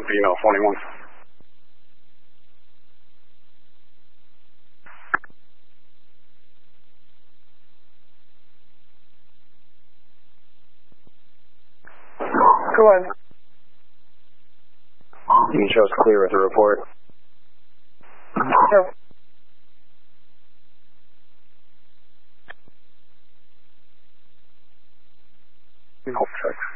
female 21. Go ahead. You can show us clear with the report. Yep. Check.